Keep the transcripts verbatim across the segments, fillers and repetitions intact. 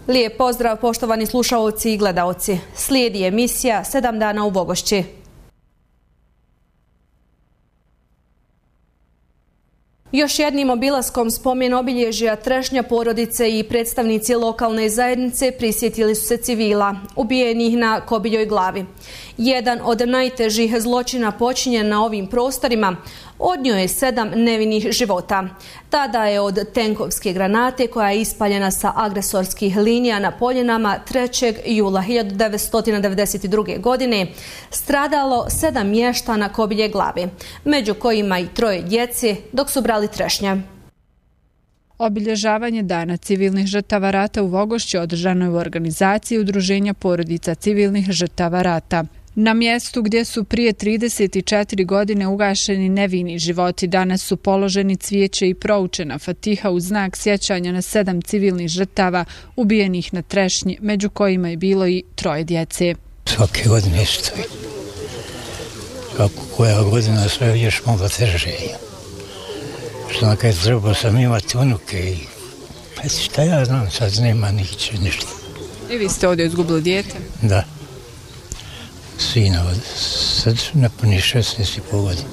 Lijep pozdrav poštovani slušaoci i gledaoci. Slijedi emisija Sedam dana u Vogošći. Još jednim obilaskom spomen obilježja trešnja porodice i predstavnici lokalne zajednice prisjetili su se civila, ubijenih na Kobiljoj glavi. Jedan od najtežih zločina počinjen na ovim prostorima odnio je sedam nevinih života. Tada je od tenkovske granate koja je ispaljena sa agresorskih linija na Poljanama trećeg jula hiljadu devetsto devedeset druge. godine stradalo sedam mještana Kobilje glave, među kojima i troje djece dok su brali trešnje. Obilježavanje Dana civilnih žrtava rata u Vogošći održano je u organizaciji Udruženja porodica civilnih žrtava rata. Na mjestu gdje su prije trideset četiri godine ugašeni nevini životi, danas su položeni cvijeće i proučena fatiha u znak sjećanja na sedam civilnih žrtava ubijenih na trešnji, među kojima je bilo i troje djece. Svake godine stoji. Kako koja godina sve još malo teže. Što na kad treba sam imati unuke i pa šta ja znam, sad nema niće ništa. I vi ste ovdje izgubili dijete? Da. Sina, sad napuni šesnaest i pol godina.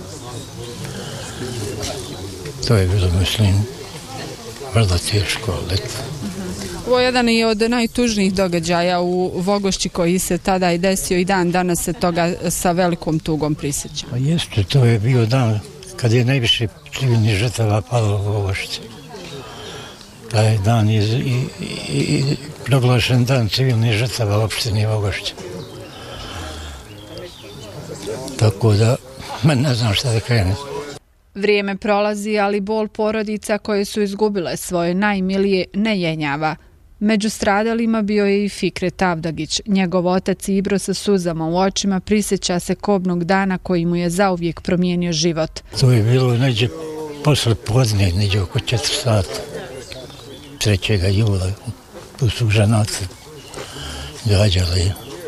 To je bilo, mislim, vrlo teško, ali eto. Ovo je jedan i od najtužnijih događaja u Vogošći koji se tada i desio i dan danas se toga sa velikom tugom prisjeća. Pa jeste, to je bio dan kad je najviše civilnih žrtava palo u Vogošći. Taj dan je i, i, i proglašen dan civilnih žrtava u opštini Vogošća. Tako da, ne znam šta da krenem. Vrijeme prolazi, ali bol porodica koje su izgubile svoje najmilije ne jenjava. Među stradalima bio je i Fikret Avdagić. Njegov otac Ibro sa suzama u očima prisjeća se kobnog dana koji mu je zauvijek promijenio život. To je bilo neđe posle podne, neđe oko četiri sata. trećeg jula, tu su žanate gađali.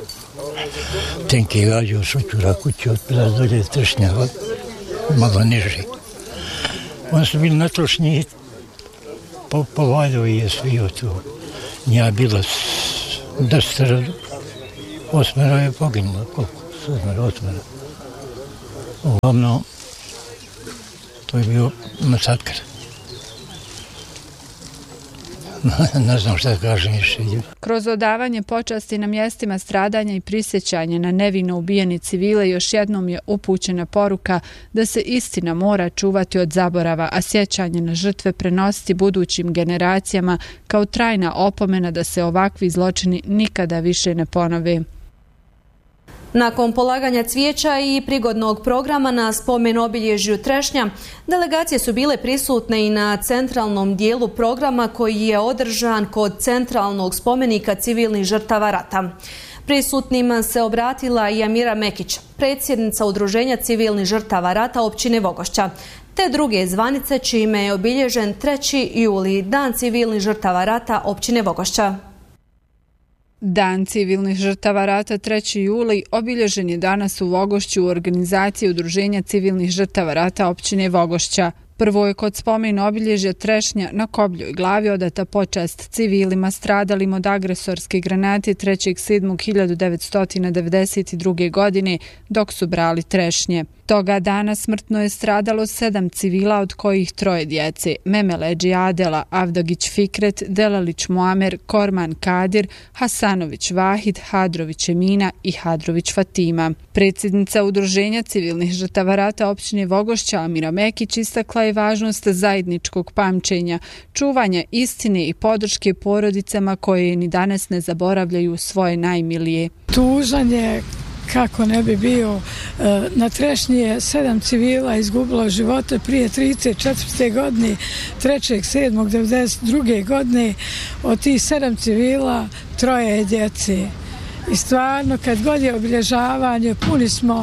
Tenke gađu šućura kuću, otpila dolje trešnja, malo niže. Oni su bili natočni, po, povaljovi je svio tu. Nja bilo desetero, osmero je poginulo, koliko? Osmero, osmero. Uglavnom, to je bio masakr. Ne znam šta kažem više. Kroz odavanje počasti na mjestima stradanja i prisjećanje na nevino ubijeni civile još jednom je upućena poruka da se istina mora čuvati od zaborava, a sjećanje na žrtve prenositi budućim generacijama kao trajna opomena da se ovakvi zločini nikada više ne ponove. Nakon polaganja cvijeća i prigodnog programa na spomen obilježju trešnja, delegacije su bile prisutne i na centralnom dijelu programa koji je održan kod centralnog spomenika civilnih žrtava rata. Prisutnima se obratila i Amira Mekić, predsjednica Udruženja civilnih žrtava rata općine Vogošća, te druge zvanice čime je obilježen treći juli, Dan civilnih žrtava rata općine Vogošća. Dan civilnih žrtava rata treći juli obilježen je danas u Vogošću u organizaciji Udruženja civilnih žrtava rata općine Vogošća. Prvo je kod spomen obilježja trešnja na Kobljoj glavi odata počast civilima stradalim od agresorske granate trećeg sedmog hiljadu devetsto devedeset druge. godine dok su brali trešnje. Toga dana smrtno je stradalo sedam civila od kojih troje djece: Memeleđi Adela, Avdagić Fikret, Delalić Muamer, Korman Kadir, Hasanović Vahid, Hadrović Emina i Hadrović Fatima. Predsjednica Udruženja civilnih žrtava rata općine Vogošća Amira Mekić istakla je važnost zajedničkog pamćenja, čuvanja istine i podrške porodicama koje ni danas ne zaboravljaju svoje najmilije. Tužan je, kako ne bi bio, na trešnji je sedam civila izgubilo živote prije trideset četvrte. godine, trećeg sedmog devedeset druge. godine. Od tih sedam civila troje je djece. I stvarno, kad god je obilježavanje, puni smo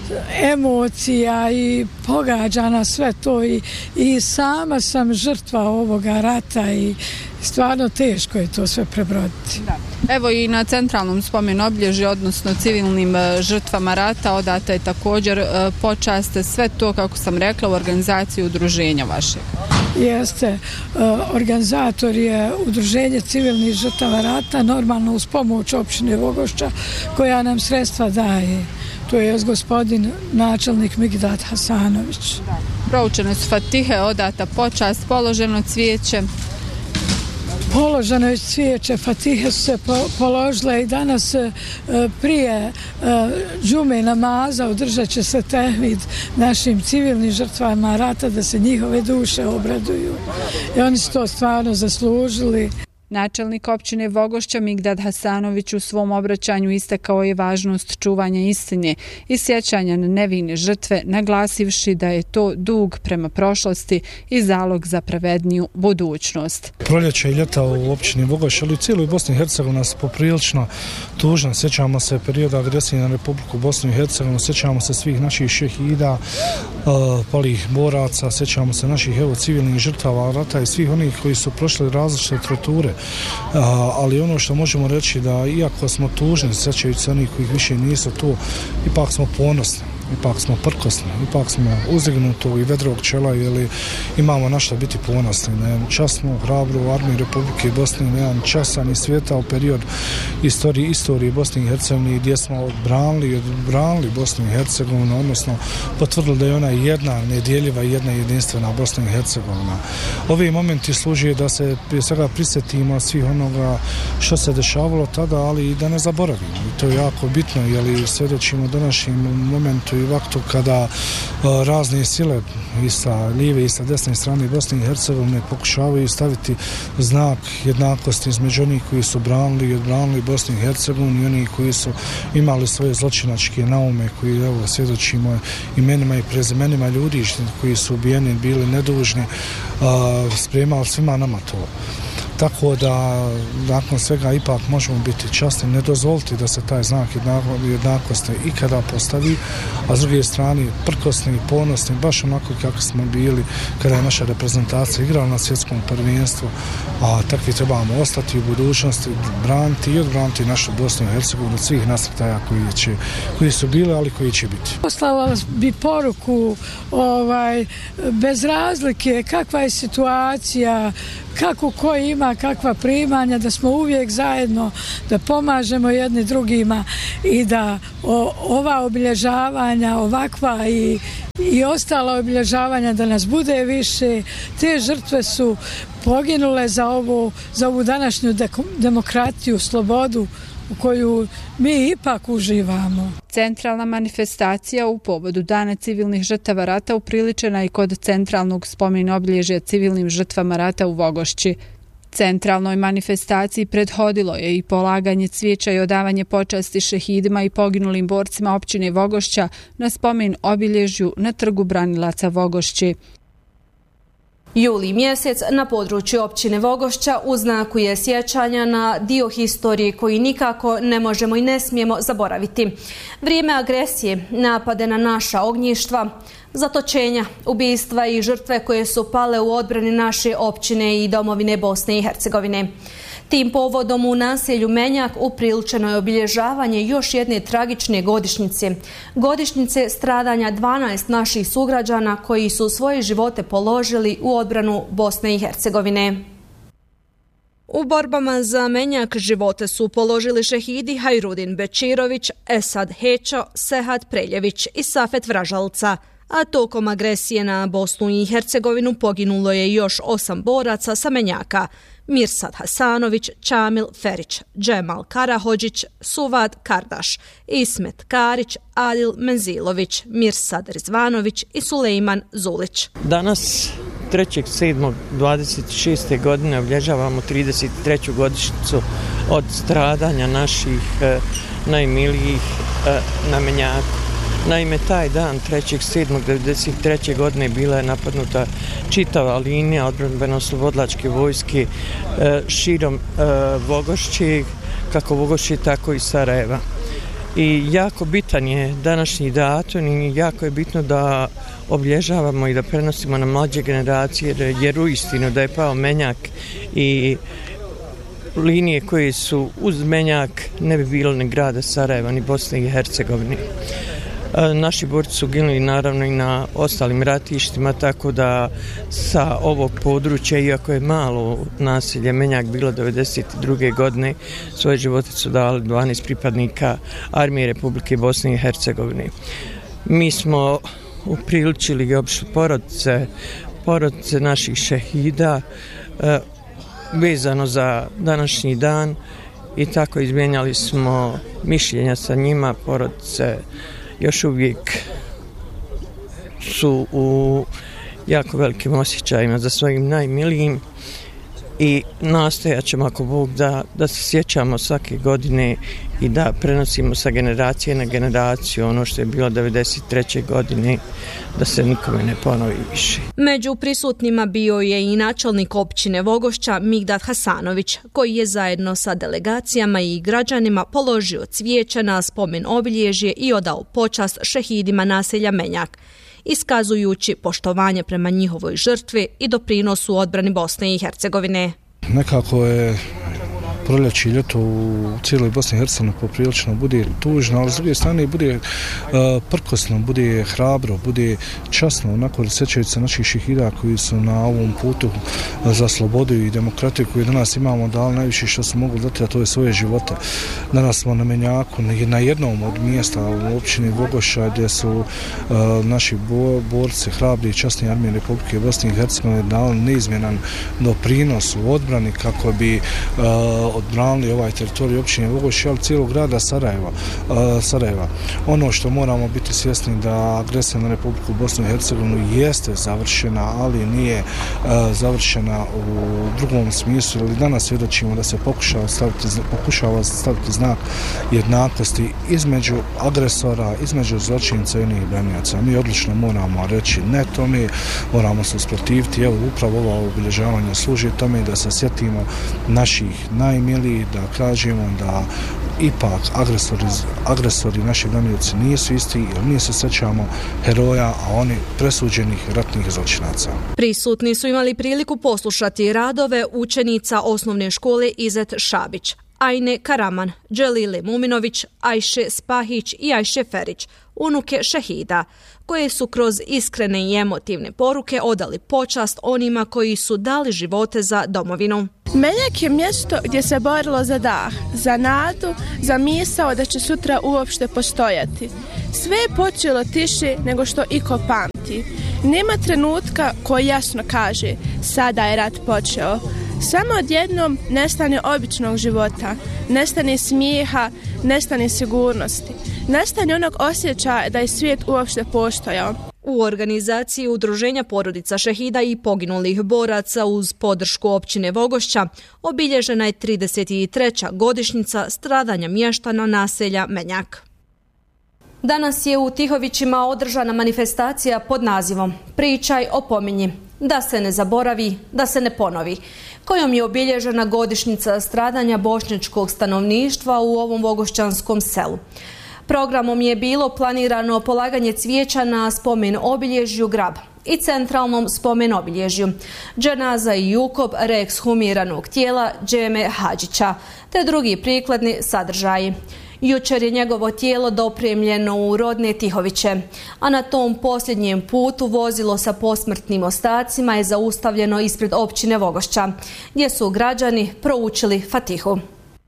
emocija i pogađa na sve to i, i sama sam žrtva ovoga rata i stvarno teško je to sve prebroditi. Da. Evo i na centralnom spomen obilježju, odnosno civilnim žrtvama rata, odata je također počast, sve to, kako sam rekla, u organizaciji udruženja vašeg. jeste organizator je Udruženje civilnih žrtava rata, normalno uz pomoć općine Vogošća koja nam sredstva daje. To je gospodin načelnik Migdad Hasanović. Proučene su fatihe, odata počast, položeno cvijeće. Položeno je cvijeće, fatihe su se po, položile i danas e, prije e, džume namaza održat će se tehvid našim civilnim žrtvama rata da se njihove duše obraduju. I oni su to stvarno zaslužili. Načelnik općine Vogošća Migdad Hasanović u svom obraćanju istakao je važnost čuvanja istine i sjećanja na nevine žrtve, naglasivši da je to dug prema prošlosti i zalog za pravedniju budućnost. Proljeće i ljeta u općini Vogošća, ali u cijeloj Bosni i Hercegovini nas poprilično tužna. Sjećamo se perioda agresije na Republiku Bosnu i Hercegovinu, sjećamo se svih naših šehida, palih boraca, sjećamo se naših evo civilnih žrtava rata i svih onih koji su prošli različite torture. A, ali ono što možemo reći da iako smo tužni sjećajući se onih koji više nisu tu, ipak smo ponosni, ipak smo prkosni, ipak smo uzdignutog i vedrog čela, jer imamo na što biti ponosni. Na jednu časnu, hrabru armiju Republike Bosne, na jedan časan i svijetao period istorije, istorije Bosne i Hercegovine gdje smo odbranili i odbranili Bosnu i Hercegovinu, odnosno potvrdili da je ona jedna nedjeljiva i jedna jedinstvena Bosna i Hercegovina. Ovi momenti služe da se prije svega prisjetimo svih onoga što se dešavalo tada, ali i da ne zaboravimo. I to je jako bitno, jer svjedočimo današnjim momentu i vaktu kada uh, razne sile i sa lijeve i sa desne strane Bosne i Hercegovine pokušavaju staviti znak jednakosti između onih koji su branili i odbranili Bosnu i Hercegovinu i onih koji su imali svoje zločinačke naume, koji evo svjedočimo imenima i prezimenima ljudi koji su ubijeni, bili nedužni, uh, spremali svima nama to. Tako da nakon svega ipak možemo biti časni, ne dozvoliti da se taj znak jednakosti ikada postavi, a s druge strane prkosni i ponosni, baš onako kako smo bili kada je naša reprezentacija igrala na svjetskom prvenstvu, a takvi trebamo ostati u budućnosti, braniti i odbraniti našu Bosnu i Hercegovinu od svih nasrtaja koji, će, koji su bili, ali koji će biti. Poslala bi poruku ovaj, bez razlike kakva je situacija, kako ko ima kakva primanja, da smo uvijek zajedno, da pomažemo jedni drugima i da o, ova obilježavanja, ovakva i, i ostala obilježavanja da nas bude više. Te žrtve su poginule za ovu, za ovu današnju demokratiju, slobodu u koju mi ipak uživamo. Centralna manifestacija u povodu Dana civilnih žrtava rata upriličena i kod centralnog spomen obilježja civilnim žrtvama rata u Vogošći. Centralnoj manifestaciji prethodilo je i polaganje cvijeća i odavanje počasti šehidima i poginulim borcima općine Vogošća na spomen obilježju na trgu Branilaca Vogošći. Juli mjesec na području općine Vogošća u znaku je sjećanja na dio historije koji nikako ne možemo i ne smijemo zaboraviti. Vrijeme agresije, napade na naša ognjištva, zatočenja, ubijstva i žrtve koje su pale u odbrani naše općine i domovine Bosne i Hercegovine. Tim povodom u naselju Menjak upriličeno je obilježavanje još jedne tragične godišnjice. Godišnjice stradanja dvanaest naših sugrađana koji su svoje živote položili u odbranu Bosne i Hercegovine. U borbama za Menjak živote su položili šehidi Hajrudin Bečirović, Esad Hećo, Sehat Preljević i Safet Vražalca, a tokom agresije na Bosnu i Hercegovinu poginulo je još osam boraca sa Menjaka: Mirsad Hasanović, Čamil Ferić, Džemal Karahođić, Suvad Kardaš, Ismet Karić, Adil Menzilović, Mirsad Rizvanović i Sulejman Zulić. Danas trećeg sedmog dvadeset šeste godine obilježavamo trideset treću godišnjicu od stradanja naših eh, najmilijih eh, na Menjaku. Naime, taj dan trećeg sedmog devedeset treće godine bila je napadnuta čitava linija odbrambeno-oslobodilačke vojske e, širom e, Vogošće, kako Vogošće, tako i Sarajeva. I jako bitan je današnji datum i jako je bitno da obilježavamo i da prenosimo na mlađe generacije, jer, jer uistinu da je pao Menjak i linije koje su uz Menjak ne bi bilo ni grada Sarajeva ni Bosne i Hercegovine. Uh, Naši borci su ginuli naravno i na ostalim ratištima, tako da sa ovog područja, iako je malo naselje Menjak bilo devedeset druge godine, svoje živote su dali dvanaest pripadnika Armije Republike Bosne i Hercegovine. Mi smo upriličili i obišli porodice, porodice naših šehida e, vezano za današnji dan i tako izmijenjali smo mišljenja sa njima. Porodice još uvijek su u jako velikim osjećajima za svojim najmilijim i nastojat ćemo, ako Bog da, da se sjećamo svake godine i da prenosimo sa generacije na generaciju ono što je bilo devedeset treće godine, da se nikome ne ponovi više. Među prisutnima bio je i načelnik općine Vogošća Migdad Hasanović, koji je zajedno sa delegacijama i građanima položio cvijeće na spomen obilježje i odao počast šehidima naselja Menjak, iskazujući poštovanje prema njihovoj žrtvi i doprinosu odbrani Bosne i Hercegovine. Nekako je proljeće i ljeto u cijeloj Bosni i Hercegovini poprilično bude tužno, ali s druge strane bude uh, prkosno, bude hrabro, bude časno, onako sjećajući se naših šehida koji su na ovom putu za slobodu i demokratiju koju danas imamo dali najviše što su mogli dati, a to je svoje živote. Danas smo na Menjaku, na jednom od mjesta u općini Vogošća gdje su uh, naši bo, borci, hrabri i časni Armije Republike Bosne i Hercegovine dali neizmjenan doprinos u odbrani kako bi uh, odbranili ovaj teritorij općine Vogošća, ali cijelog grada Sarajeva. Uh, Sarajeva. Ono što moramo biti svjesni da agresija na Republiku Bosnu i Hercegovinu jeste završena, ali nije uh, završena u drugom smislu. Ali danas svjedočimo da se pokušava staviti, pokušava staviti znak jednakosti između agresora, između zločinca i onih branioca. Mi odlično moramo reći ne tome, moramo se usprotiviti. Evo, upravo ovo obilježavanje služi tome da se sjetimo naših najmilijih, da kažemo da ipak agresori, agresori naši branioci nisu isti, jer mi se sjećamo heroja, a oni presuđenih ratnih zločinaca. Prisutni su imali priliku poslušati radove učenica osnovne škole Izet Šabić, Ajne Karaman, Dželile Muminović, Ajše Spahić i Ajše Ferić, unuke šehida, koje su kroz iskrene i emotivne poruke odali počast onima koji su dali živote za domovinu. Menjak je mjesto gdje se borilo za dah, za nadu, za misao da će sutra uopšte postojati. Sve je počelo tiše nego što iko pamti. Nema trenutka koji jasno kaže sada je rat počeo. Samo odjednom nestane običnog života, nestane smijeha, nestane sigurnosti, nestane onog osjećaja da je svijet uopšte postojao. U organizaciji Udruženja porodica šehida i poginulih boraca uz podršku općine Vogošća obilježena je trideset treća godišnjica stradanja mještana naselja Menjak. Danas je u Tihovićima održana manifestacija pod nazivom Pričaj o pominji, da se ne zaboravi, da se ne ponovi, kojom je obilježena godišnjica stradanja bošnjačkog stanovništva u ovom vogošćanskom selu. Programom je bilo planirano polaganje cvijeća na spomen obilježju Grab i centralnom spomen obilježju, dženaza i ukop reekshumiranog tijela Džeme Hadžića, te drugi prikladni sadržaji. Jučer je njegovo tijelo dopremljeno u rodne Tihoviće, a na tom posljednjem putu vozilo sa posmrtnim ostacima je zaustavljeno ispred općine Vogošća, gdje su građani proučili Fatihu.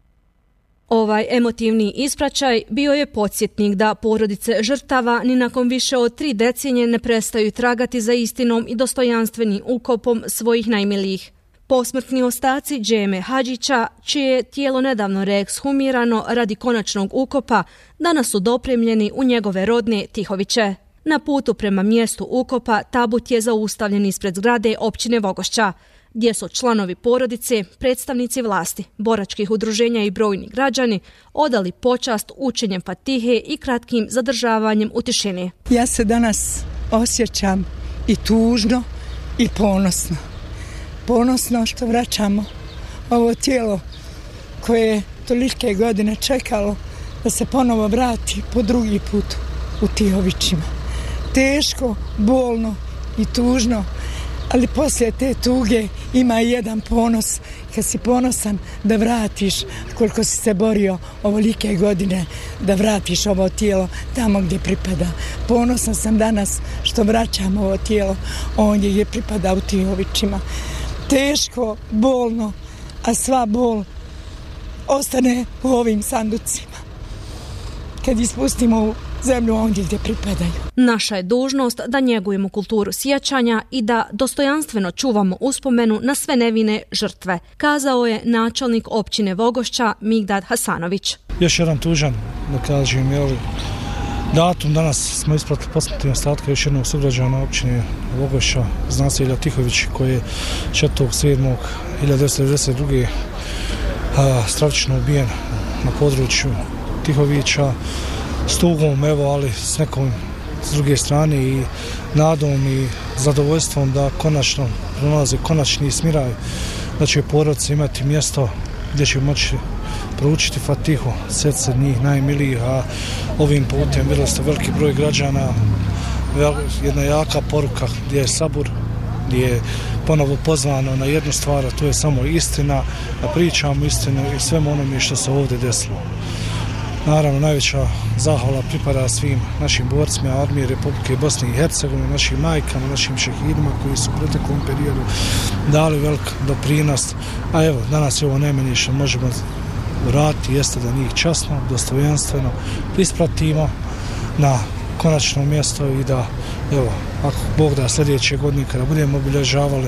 Ovaj emotivni ispraćaj bio je podsjetnik da porodice žrtava ni nakon više od tri decenije ne prestaju tragati za istinom i dostojanstvenim ukopom svojih najmilijih. Posmrtni ostaci Džeme Hadžića, čije je tijelo nedavno reekshumirano radi konačnog ukopa, danas su dopremljeni u njegove rodne Tihoviće. Na putu prema mjestu ukopa tabut je zaustavljen ispred zgrade općine Vogošća, gdje su članovi porodice, predstavnici vlasti, boračkih udruženja i brojni građani odali počast učenjem Fatihe i kratkim zadržavanjem u tišini. Ja se danas osjećam i tužno i ponosno. Ponosno što vraćamo ovo tijelo koje je tolike godine čekalo da se ponovo vrati po drugi put u Tihovićima. Teško, bolno i tužno Ali poslije te tuge ima jedan ponos, kad si ponosan da vratiš koliko si se borio ovolike godine, da vratiš ovo tijelo tamo gdje pripada. Ponosna sam danas što vraćam ovo tijelo ondje gdje pripada, u Tihovićima. Teško, bolno, a sva bol ostane u ovim sanducima. Kad ispustimo u zemlju ondje gdje pripadaju. Naša je dužnost da njegujemo kulturu sjećanja i da dostojanstveno čuvamo uspomenu na sve nevine žrtve, kazao je načelnik općine Vogošća Migdad Hasanović. Još jedan tužan, da kažem, jel, datum danas smo ispratili posmrtne ostatke još jednog sugrađana općine Vogošća iz naselja Tihović, koji je četvrtog sedmog hiljadu devetsto devedeset druge. stravično ubijen na području Tihovića s tugom, evo, ali s nekom s druge strane i nadom i zadovoljstvom da konačno pronalaze konačni smiraj, da će porodice imati mjesto gdje će moći proučiti Fatihu, srce njih najmilijih, a ovim putem vidjeli ste veliki broj građana, jedna jaka poruka gdje je sabur, gdje je ponovo pozvano na jednu stvar, a to je samo istina, da pričamo istinu i svemu onome što se ovdje desilo. Naravno, najveća zahvala pripada svim našim borcima armije Republike Bosne i Hercegovine, našim majkama, našim šehidima koji su u proteklom periodu dali velik doprinos. A evo, danas je ovo najmanje što možemo uraditi, jeste da njih časno, dostojanstveno ispratimo na konačno mjesto i da, evo, ako Bog da, sljedeće godine kada budemo obilježavali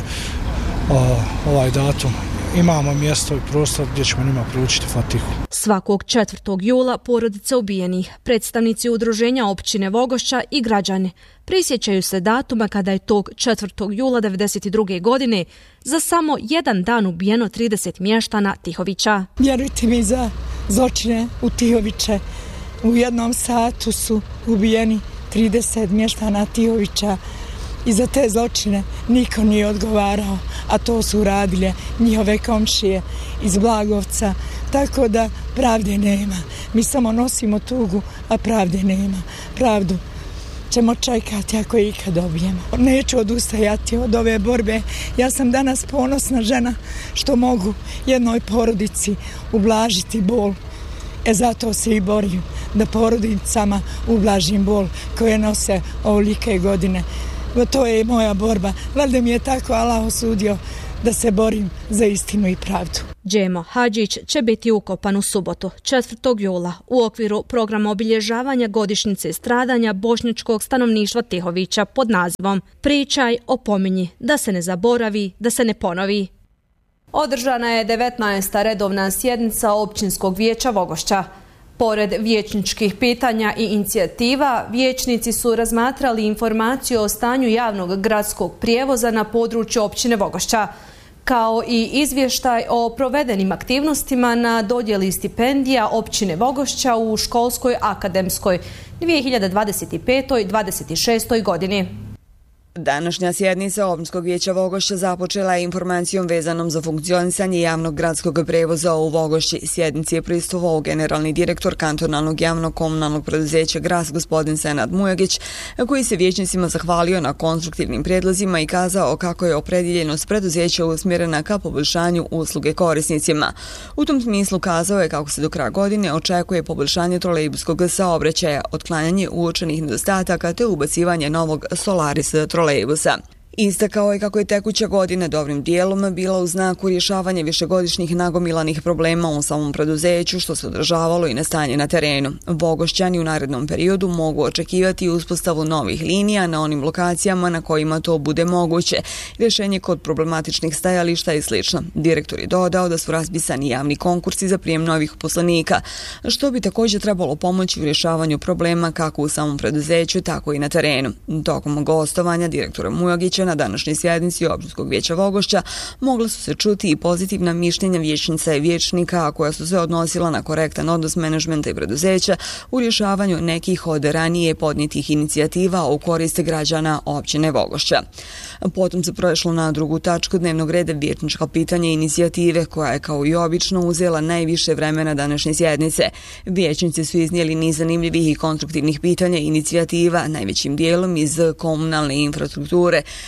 o, ovaj datum, imamo mjesto i prostor gdje ćemo njima proučiti Fatihu. Svakog četvrtog jula porodice ubijenih, predstavnici udruženja općine Vogošća i građani prisjećaju se datuma kada je tog četvrtog jula devedeset druge. godine za samo jedan dan ubijeno trideset mještana Tihovića. Vjerujte mi, za zločine u Tihoviće u jednom satu su ubijeni trideset mještana Tihovića i za te zločine niko nije odgovarao, a to su uradile njihove komšije iz Blagovca, tako da pravde nema. Mi samo nosimo tugu, a pravde nema. Pravdu ćemo čekati ako je ikad dobijemo. Neću odustajati od ove borbe. Ja sam danas ponosna žena što mogu jednoj porodici ublažiti bol. E zato se i borim da porodicama ublažim bol koje nose ovolike godine. To je moja borba. Valjda mi je tako Allah osudio da se borim za istinu i pravdu. Džemo Hadžić će biti ukopan u subotu, četvrtog jula, u okviru programa obilježavanja godišnjice stradanja bošnjačkog stanovništva Tihovića pod nazivom Pričaj, opominji, da se ne zaboravi, da se ne ponovi. Održana je devetnaesta redovna sjednica Općinskog vijeća Vogošća. Pored vijećničkih pitanja i inicijativa, vijećnici su razmatrali informaciju o stanju javnog gradskog prijevoza na području općine Vogošća, kao i izvještaj o provedenim aktivnostima na dodjeli stipendija općine Vogošća u školskoj akademskoj dvije hiljade dvadeset pete dvadeset šeste. godini. Današnja sjednica Općinskog vijeća Vogošća započela je informacijom vezanom za funkcionisanje javnog gradskog prevoza u Vogošći. Sjednici je prisustvovao generalni direktor kantonalnog javnog komunalnog preduzeća Gras, gospodin Senad Mujagić, koji se vijećnicima zahvalio na konstruktivnim prijedlozima i kazao kako je opredjeljenost preduzeća usmjerena ka poboljšanju usluge korisnicima. U tom smislu kazao je kako se do kraja godine očekuje poboljšanje trolejbuskog saobraćaja, otklanjanje uočenih nedostataka te ubacivanje novog Solaris trolejbusa. Istakao je kako je tekuća godina dobrim dijelom bila u znaku rješavanja višegodišnjih nagomilanih problema u samom preduzeću, što se održavalo i na stanje na terenu. Vogošćani u narednom periodu mogu očekivati uspostavu novih linija na onim lokacijama na kojima to bude moguće, rješenje kod problematičnih stajališta i sl. Direktor je dodao da su raspisani javni konkursi za prijem novih uposlenika, što bi također trebalo pomoći u rješavanju problema kako u samom preduzeću, tako i na terenu. Tokom gostovanja direktora Mujagića na današnjoj sjednici Općinskog vijeća Vogošća mogla su se čuti i pozitivna mišljenja vijećnica i vijećnika koja su se odnosila na korektan odnos menadžmenta i preduzeća u rješavanju nekih od ranije podnijetih inicijativa u korist građana općine Vogošća. Potom se prešlo na drugu tačku dnevnog reda vijećnička pitanja i inicijative koja je kao i obično uzela najviše vremena današnje sjednice. Vijećnici su iznijeli niz zanimljivih i konstruktivnih pitanja i inicijativa, najvećim dijelom iz komunalne infrastrukture.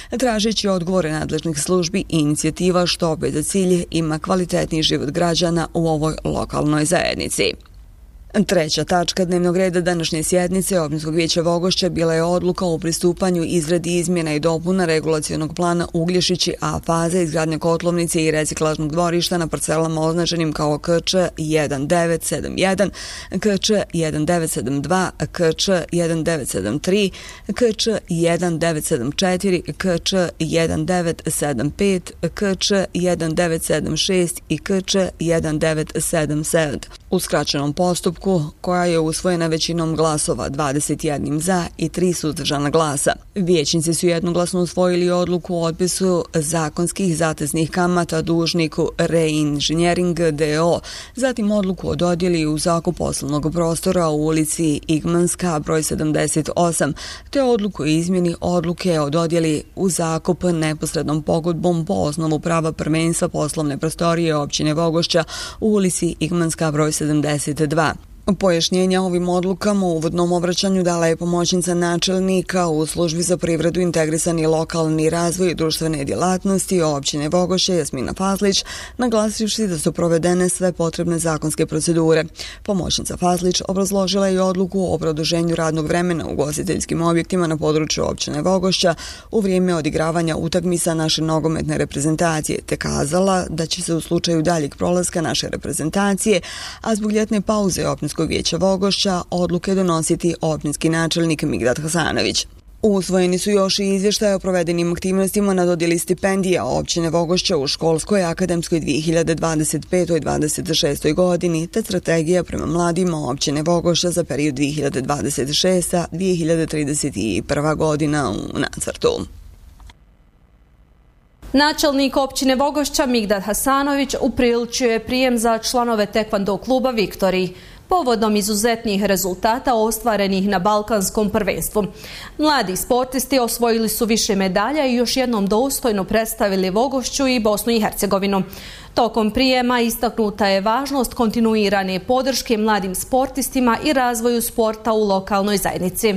tražeći odgovore nadležnih službi i inicijativa što opet za cilj ima kvalitetniji život građana u ovoj lokalnoj zajednici. Treća tačka dnevnog reda današnje sjednice Općinskog vijeća Vogošća bila je odluka o pristupanju izradi izmjena i dopuna regulacionog plana Uglješići A faze izgradnje kotlovnice i reciklažnog dvorišta na parcelama označenim kao K Č jedan devet sedam jedan, K Č jedan devet sedam dva, K Č jedan devet sedam tri, K Č jedan devet sedam četiri, K Č jedan devet sedam pet, K Č jedan devet sedam šest i K Č jedan devet sedam sedam. U skraćenom postupku, koja je usvojena većinom glasova, dvadeset jedan za i tri suzdržana glasa. Vijećnici su jednoglasno usvojili odluku o otpisu zakonskih zateznih kamata dužniku Reinženjering D O, zatim odluku o dodjeli u zakup poslovnog prostora u ulici Igmanska broj sedamdeset osam, te odluku o izmjeni odluke o dodjeli u zakup neposrednom pogodbom po osnovu prava prvenstva poslovne prostorije općine Vogošća u ulici Igmanska broj sedamdeset dva. Pojašnjenja ovim odlukama u uvodnom obraćanju dala je pomoćnica načelnika u službi za privredu, integrisani lokalni razvoj i društvene djelatnosti općine Vogošće Jasmina Fazlić, naglasivši da su provedene sve potrebne zakonske procedure. Pomoćnica Fazlić obrazložila je odluku o produženju radnog vremena u ugostiteljskim objektima na području općine Vogošća u vrijeme odigravanja utakmica naše nogometne reprezentacije, te kazala da će se u slučaju daljeg prolaska naše reprezentacije, a zbog ljetne pauze općinskog vijeća Vogošća odluke donositi općinski načelnik Migdad Hasanović. Usvojeni su još i izvještaje o provedenim aktivnostima na dodjeli stipendija općine Vogošća u školskoj akademskoj dvije hiljade dvadeset pete dvadeset šeste godini, te strategija prema mladima općine Vogošća za period dvije hiljade dvadeset šeste do dvije hiljade trideset prve godina u nacrtu. Načelnik općine Vogošća Migdad Hasanović upriličio je prijem za članove tekvando kluba Viktoriji povodom izuzetnih rezultata ostvarenih na balkanskom prvenstvu. Mladi sportisti osvojili su više medalja i još jednom dostojno predstavili Vogošću i Bosnu i Hercegovinu. Tokom prijema istaknuta je važnost kontinuirane podrške mladim sportistima i razvoju sporta u lokalnoj zajednici.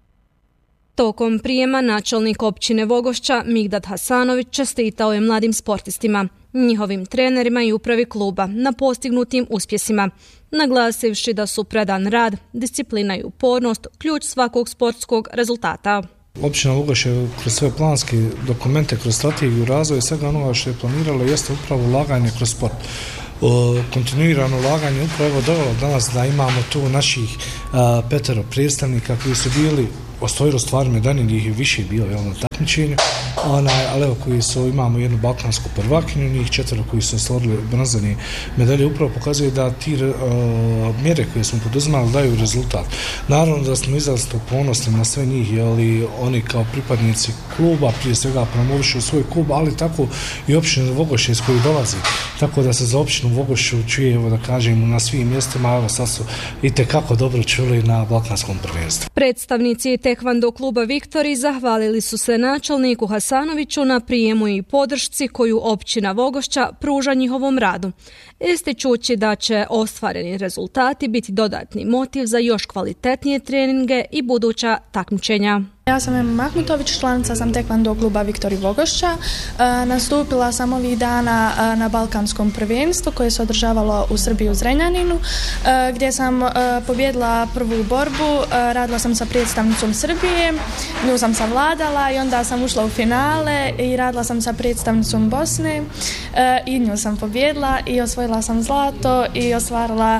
Tokom prijema načelnik općine Vogošća Migdad Hasanović čestitao je mladim sportistima, njihovim trenerima i upravi kluba na postignutim uspjesima, naglasivši da su predan rad, disciplina i upornost ključ svakog sportskog rezultata. Općina Vogošća kroz sve planske dokumente, kroz strategiju razvoja svega onoga što je planiralo jeste upravo ulaganje kroz sport. Kontinuirano ulaganje upravo evo dovelo danas da imamo tu naših a, petero predstavnika koji su bili osvojili stvari medalje, njih je više bilo jel, na takmičenju, onaj, ali evo koji su, imamo jednu balkansku prvakinju, njih četvero koji su osvojili bronzane medalje, upravo pokazuje da ti uh, mjere koje smo poduzimali daju rezultat. Naravno da smo izrazito ponosni na sve njih, ali oni kao pripadnici kluba prije svega promovišu svoj klub, ali tako i općinu Vogošće iz koji dolazi. Tako da se za općinu Vogošću čuje, evo da kažemo, na svim mjestima, evo sad su i tekako dobro čuli na balkanskom prvenstvu. Predstavnici tekvando kluba Viktoriji zahvalili su se načelniku Hasanoviću na prijemu i podršci koju općina Vogošća pruža njihovom radu, ističući da će ostvareni rezultati biti dodatni motiv za još kvalitetnije treninge i buduća takmičenja. Ja sam Ema Mahmutović, članica sam tekvando kluba Viktoriji Vogošća. E, nastupila sam ovih dana e, na balkanskom prvenstvu koje se održavalo u Srbiji u Zrenjaninu, e, gdje sam e, pobjedila prvu borbu, e, radila sam sa predstavnicom Srbije, nju sam savladala i onda sam ušla u finale i radila sam sa predstavnicom Bosne e, i nju sam pobjedila i osvojila sam zlato i ostvarila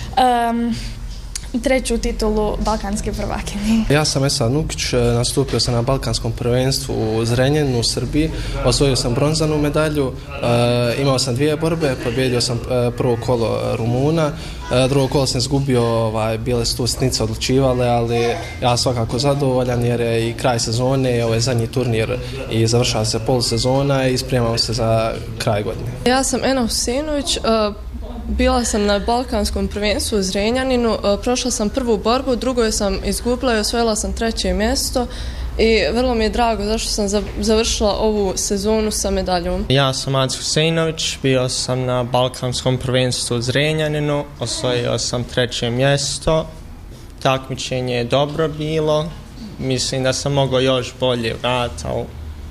e, treću titulu balkanske prvakinje. Ja sam Esad Nukić, nastupio sam na balkanskom prvenstvu u Zrenjaninu u Srbiji, osvojio sam bronzanu medalju, e, imao sam dvije borbe, pobjedio sam e, prvo kolo Rumuna, e, drugo kolo sam izgubio, ovaj, bile su tu sitnice odlučivale, ali ja svakako zadovoljan jer je i kraj sezone, ovo je zadnji turnir i završava se polusezona i spremamo se za kraj godine. Ja sam Ena Husinović, uh... bila sam na balkanskom prvenstvu u Zrenjaninu, prošla sam prvu borbu, drugo sam izgubila i osvojila sam treće mjesto i vrlo mi je drago zašto sam završila ovu sezonu sa medaljom. Ja sam Aziz Husejnović, bio sam na balkanskom prvenstvu u Zrenjaninu, osvojio sam treće mjesto, takmičenje je dobro bilo, mislim da sam mogao još bolje vrati, ali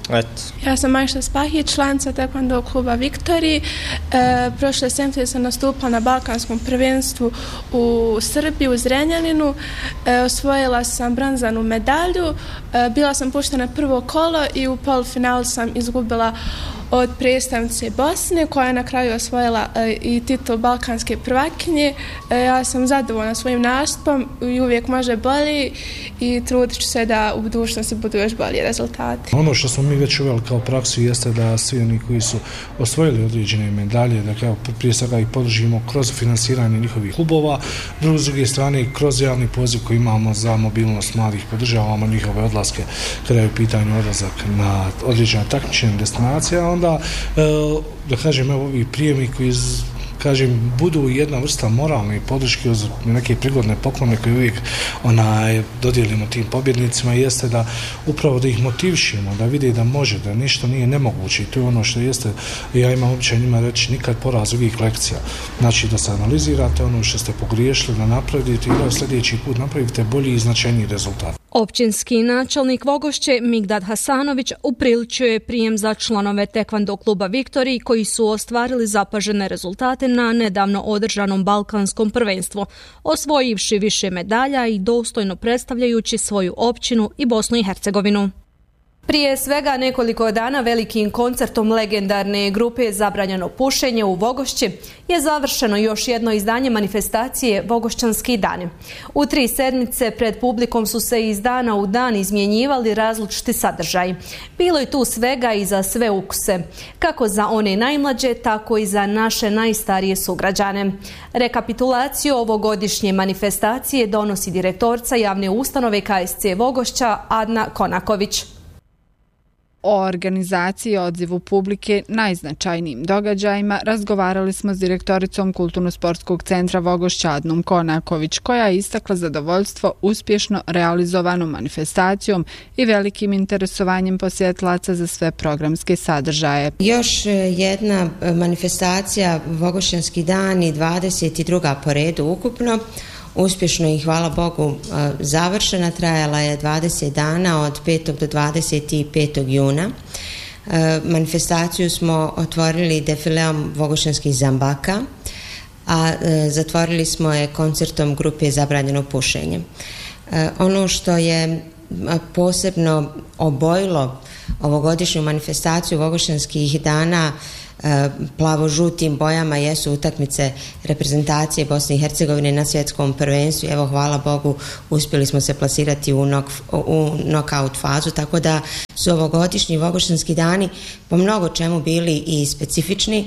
Eto. Ja sam Majša Spahić, članica tekvando kluba Viktori. E, prošle sedmice sam nastupila na balkanskom prvenstvu u Srbiji, u Zrenjaninu. E, osvojila sam bronzanu medalju. E, bila sam puštena prvo kolo i u polufinalu sam izgubila od predstavnice Bosne, koja je na kraju osvojila e, i titul balkanske prvakinje. E, ja sam zadovoljna svojim nastupom i uvijek može bolji i trudit ću se da u budućnosti budu još bolji rezultati. Ono što smo mi već uveli kao praksu jeste da svi oni koji su osvojili određene medalje, da kao prije svega ih podržimo kroz finansiranje njihovih klubova, s druge strane kroz javni poziv koji imamo za mobilnost mladih, podržavamo njihove odlaske kada je u pitanju odlazak na određene takmičenja destinacija, onda da kažem evo ovi prijemi koji kažem, budu jedna vrsta moralne podrške uz neke prigodne poklone koje uvijek onaj, dodijelimo tim pobjednicima, jeste da upravo da ih motivišemo, da vide da može, da ništa nije nemoguće i to je ono što jeste, ja imam običaj njima reći nikad poraz uvijek lekcija. Znači da se analizirate ono što ste pogriješili, da napravite i da sljedeći put napravite bolji i značajniji rezultat. Općinski načelnik Vogošće Migdad Hasanović upriličio je prijem za članove tekvando kluba Viktori koji su ostvarili zapažene rezultate na nedavno održanom balkanskom prvenstvu, osvojivši više medalja i dostojno predstavljajući svoju općinu i Bosnu i Hercegovinu. Prije svega nekoliko dana velikim koncertom legendarne grupe Zabranjeno pušenje u Vogošći je završeno još jedno izdanje manifestacije Vogošćanski dani. U tri sedmice pred publikom su se iz dana u dan izmjenjivali različiti sadržaji. Bilo je tu svega i za sve ukuse, kako za one najmlađe, tako i za naše najstarije sugrađane. Rekapitulaciju ovogodišnje manifestacije donosi direktorca javne ustanove K S C Vogošća Adna Konaković. O organizaciji i odzivu publike najznačajnijim događajima razgovarali smo s direktoricom Kulturno-sportskog centra Vogošća Adnom Konaković, koja je istakla zadovoljstvo uspješno realizovanom manifestacijom i velikim interesovanjem posjetlaca za sve programske sadržaje. Još jedna manifestacija Vogošćanski dani, dvadeset druga po redu ukupno. Uspješno i hvala Bogu završena, trajala je dvadeset dana od petog do dvadeset petog juna. Manifestaciju smo otvorili defileom Vogošćanskih zambaka, a zatvorili smo je koncertom grupe Zabranjeno pušenje. Ono što je posebno obojilo ovogodišnju manifestaciju Vogošćanskih dana plavo-žutim bojama jesu utakmice reprezentacije Bosne i Hercegovine na svjetskom prvenstvu. Evo, hvala Bogu, uspjeli smo se plasirati u, nok, u knockout fazu, tako da su ovogodišnji Vogošćanski dani po mnogo čemu bili i specifični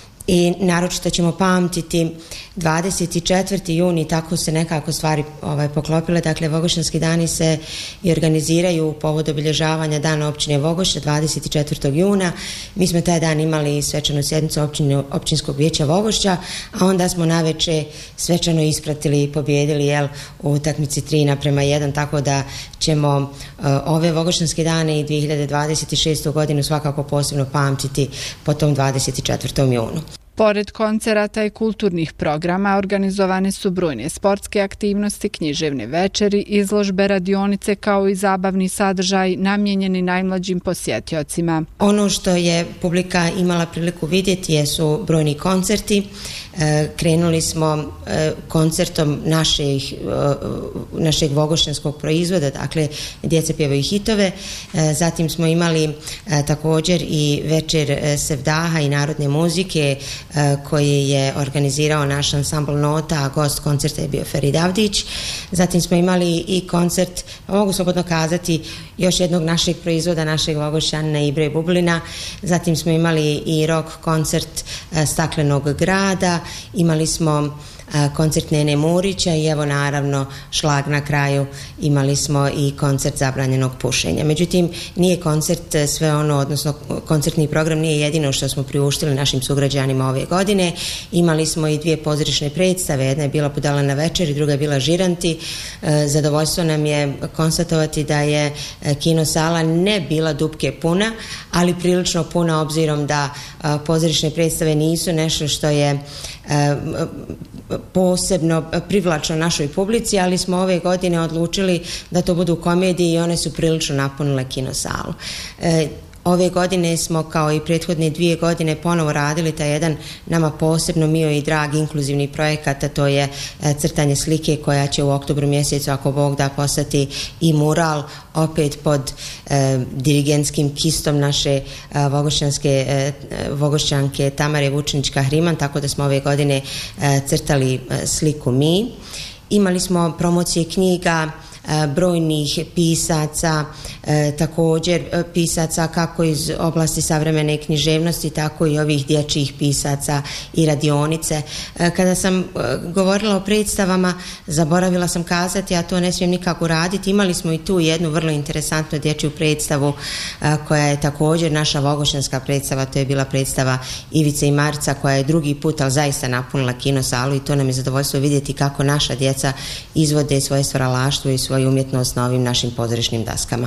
i naročito ćemo pamtiti dvadeset četvrti juni, tako se nekako stvari ovaj, poklopile. Dakle, Vogošćanski dani se i organiziraju u povodu obilježavanja dana općine Vogošća dvadeset četvrtog juna. Mi smo taj dan imali svečanu sjednicu općine, općinskog vijeća Vogošća, a onda smo naveče svečano ispratili i pobjedili jel, u utakmici tri naprema jedan, tako da ćemo uh, ove Vogošćanske dane i dvije hiljade dvadeset šeste. godinu svakako posebno pamtiti po tom dvadeset četvrtom junu. Pored koncerata i kulturnih programa organizovane su brojne sportske aktivnosti, književne večeri, izložbe, radionice kao i zabavni sadržaj namijenjeni najmlađim posjetiocima. Ono što je publika imala priliku vidjeti jesu brojni koncerti. E, krenuli smo e, koncertom naših, e, našeg vogošćanskog proizvoda, dakle djece pjevaju hitove. E, zatim smo imali e, također i večer e, sevdaha i narodne muzike koji je organizirao naš ansambl Nota, a gost koncerta je bio Ferid Avdić. Zatim smo imali i koncert, mogu slobodno kazati, još jednog našeg proizvoda, našeg Vogošćanina Ibre Bublina. Zatim smo imali i rock koncert Staklenog grada, imali smo koncert Nene Murića i evo naravno šlag na kraju, imali smo i koncert Zabranjenog pušenja. Međutim, nije koncert sve ono, odnosno koncertni program nije jedino što smo priuštili našim sugrađanima ove godine. Imali smo i dvije pozorišne predstave, jedna je bila Budala večer i druga je bila Žiranti. Zadovoljstvo nam je konstatovati da je kino sala ne bila dupke puna, ali prilično puna obzirom da pozorišne predstave nisu nešto što je posebno privlačno našoj publici, ali smo ove godine odlučili da to budu komedije i one su prilično napunile kinosalu. E, Ove godine smo kao i prethodne dvije godine ponovo radili taj jedan nama posebno mio i drag inkluzivni projekat, a to je crtanje slike koja će u oktobru mjesecu, ako Bog da, postati i mural opet pod e, dirigentskim kistom naše e, vogošćanske, e, vogošćanke Tamare Vučinić-Kahriman, tako da smo ove godine e, crtali e, sliku mi. Imali smo promocije knjiga brojnih pisaca, e, također pisaca kako iz oblasti savremene književnosti, tako i ovih dječjih pisaca i radionice. E, kada sam e, govorila o predstavama, zaboravila sam kazati, a to ne smijem nikako raditi, imali smo i tu jednu vrlo interesantnu dječju predstavu e, koja je također naša vogošćanska predstava, to je bila predstava Ivice i Marca koja je drugi put, ali zaista napunila kinosalu, i to nam je zadovoljstvo vidjeti kako naša djeca izvode svoje stvaralaštvo i svoju umjetnost na ovim našim pozorišnim daskama.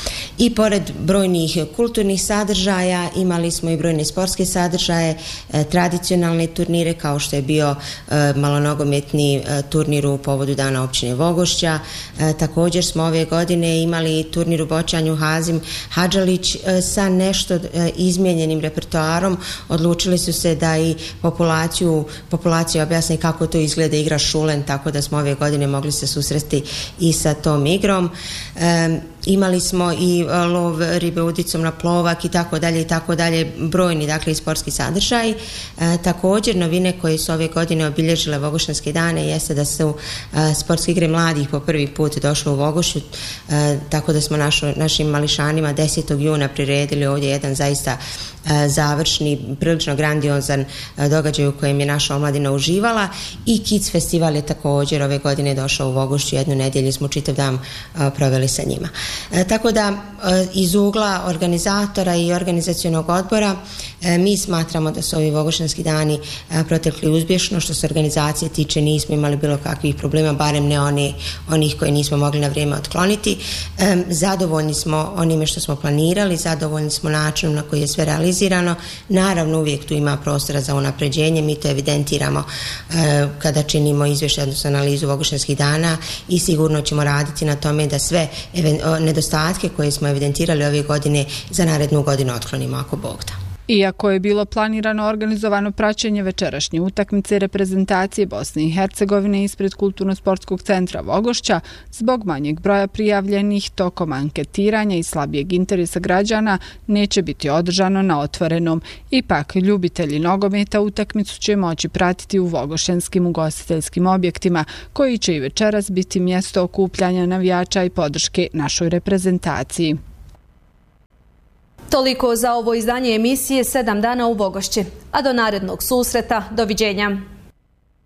I pored brojnih kulturnih sadržaja imali smo i brojne sportske sadržaje, e, tradicionalne turnire kao što je bio e, malonogometni e, turnir u povodu Dana općine Vogošća. E, također smo ove godine imali turnir u boćanju Hazim Hadžalić e, sa nešto e, izmijenjenim repertoarom. Odlučili su se da i populaciju, populaciju objasni kako to izgleda igra šulen, tako da smo ove godine mogli se susresti i sa tom igrom. E, imali smo i lov ribe udicom na plovak i tako dalje i tako dalje, brojni dakle i sportski sadržaj. E, također novine koje su ove godine obilježile Vogošćanske dane jeste da su e, sportske igre mladih po prvi put došle u Vogošću, e, tako da smo našu, našim mališanima desetog juna priredili ovdje jedan zaista e, završni, prilično grandiozan e, događaj u kojem je naša omladina uživala, i Kids festival je također ove godine došao u Vogošću, jednu nedjelju smo čitav dan e, proveli sa njima. E, tako da e, iz ugla organizatora i organizacionog odbora e, mi smatramo da su ovi Vogošćanski dani e, protekli uspješno. Što se organizacije tiče, nismo imali bilo kakvih problema, barem ne oni, onih koje nismo mogli na vrijeme otkloniti. E, zadovoljni smo onime što smo planirali, zadovoljni smo načinom na koji je sve realizirano. Naravno, uvijek tu ima prostora za unapređenje, mi to evidentiramo e, kada činimo izvješće, odnosno analizu Vogošćanskih dana, i sigurno ćemo raditi na tome da sve nedostatke koje smo evidentirali ove godine za narednu godinu otklonimo, ako Bog da. Iako je bilo planirano organizovano praćenje večerašnje utakmice reprezentacije Bosne i Hercegovine ispred Kulturno-sportskog centra Vogošća, zbog manjeg broja prijavljenih tokom anketiranja i slabijeg interesa građana neće biti održano na otvorenom. Ipak, ljubitelji nogometa utakmicu će moći pratiti u vogošćanskim ugostiteljskim objektima, koji će i večeras biti mjesto okupljanja navijača i podrške našoj reprezentaciji. Toliko za ovo izdanje emisije sedam dana u Vogošći, a do narednog susreta, doviđenja.